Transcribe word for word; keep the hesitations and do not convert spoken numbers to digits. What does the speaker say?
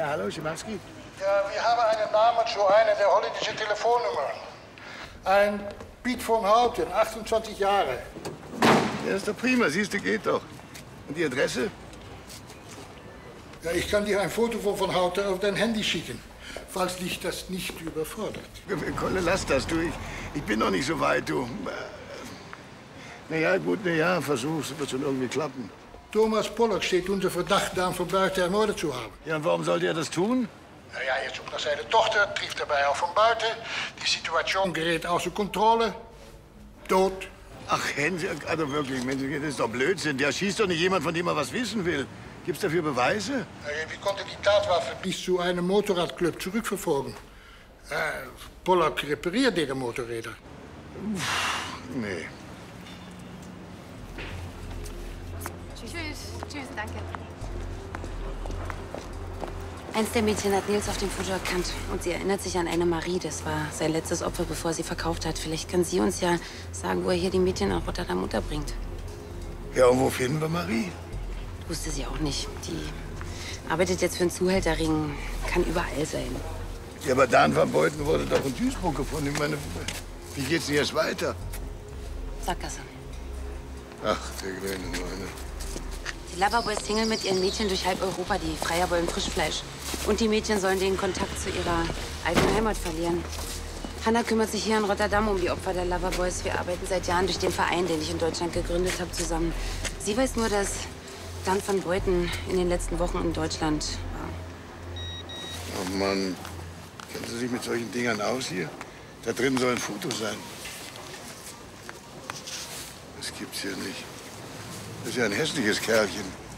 Ja, hallo, Schimanski. Ja, wir haben einen Namen zu einer der holländischen Telefonnummern. Ein Piet von Houten, achtundzwanzig Jahre. Ja, ist doch prima, siehst du, geht doch. Und die Adresse? Ja, ich kann dir ein Foto von von Houten auf dein Handy schicken, falls dich das nicht überfordert. Kolle, lass das, du. Ich, ich bin noch nicht so weit, du. Na ja, gut, na ja, versuch's, wird schon irgendwie klappen. Thomas Pollock steht unter Verdacht, Daan von Buiten ermordet zu haben. Ja, und warum sollte er das tun? Na ja, er sucht nach seiner Tochter, trifft dabei auch von Buiten. Die Situation gerät außer Kontrolle. Tot. Ach, Hänse, also wirklich, Mensch, das ist doch Blödsinn. Der schießt doch nicht jemand, von dem er was wissen will. Gibt's dafür Beweise? Na ja, wie konnte die Tatwaffe bis zu einem Motorradclub zurückverfolgen? Äh, Pollock repariert ihre Motorräder. Uff, nee. Tschüss, tschüss, danke. Eins der Mädchen hat Nils auf dem Foto erkannt. Und sie erinnert sich an eine Marie. Das war sein letztes Opfer, bevor er sie verkauft hat. Vielleicht kann sie uns ja sagen, wo er hier die Mädchen nach Rotterdam unterbringt. Ja, und wo finden wir Marie? Wusste sie auch nicht. Die arbeitet jetzt für einen Zuhälterring. Kann überall sein. Ja, aber Daan van Buiten wurde doch in Duisburg gefunden. Ich meine, wie geht's denn jetzt weiter? Sackgasse. Ach, der kleine Neune. Die Loverboys tingeln mit ihren Mädchen durch halb Europa. Die Freier wollen Frischfleisch. Und die Mädchen sollen den Kontakt zu ihrer alten Heimat verlieren. Hanna kümmert sich hier in Rotterdam um die Opfer der Loverboys. Wir arbeiten seit Jahren durch den Verein, den ich in Deutschland gegründet habe, zusammen. Sie weiß nur, dass Daan van Buiten in den letzten Wochen in Deutschland war. Oh Mann, kennen Sie sich mit solchen Dingern aus hier? Da drin soll ein Foto sein. Das gibt's hier nicht. Das ist ja ein hässliches Kerlchen.